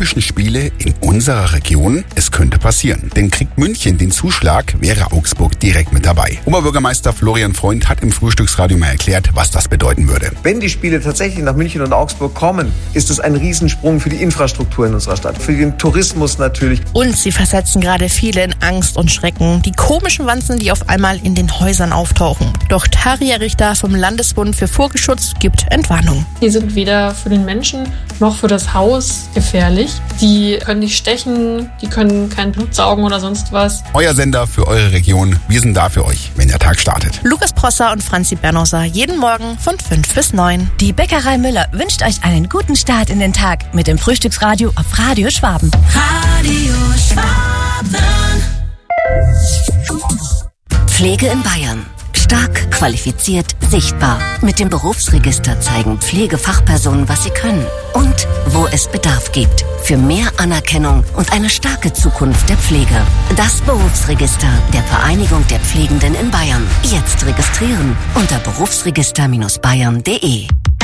Olympischen Spiele in unserer Region? Es könnte passieren. Denn kriegt München den Zuschlag, wäre Augsburg direkt mit dabei. Oberbürgermeister Florian Freund hat im Frühstücksradio mal erklärt, was das bedeuten würde. Wenn die Spiele tatsächlich nach München und Augsburg kommen, ist es ein Riesensprung für die Infrastruktur in unserer Stadt, für den Tourismus natürlich. Und sie versetzen gerade viele in Angst und Schrecken. Die komischen Wanzen, die auf einmal in den Häusern auftauchen. Doch Tarja Richter vom Landesbund für Vogelschutz gibt Entwarnung. Die sind weder für den Menschen noch für das Haus gefährlich. Die können nicht stechen, die können kein Blut saugen oder sonst was. Euer Sender für eure Region. Wir sind da für euch, wenn der Tag startet. Lukas Prosser und Franzi Bernhauser jeden Morgen von 5 bis 9. Die Bäckerei Müller wünscht euch einen guten Start in den Tag mit dem Frühstücksradio auf Radio Schwaben. Radio Schwaben. Pflege in Bayern. Stark, qualifiziert, sichtbar. Mit dem Berufsregister zeigen Pflegefachpersonen, was sie können und wo es Bedarf gibt. Für mehr Anerkennung und eine starke Zukunft der Pflege. Das Berufsregister der Vereinigung der Pflegenden in Bayern. Jetzt registrieren unter berufsregister-bayern.de.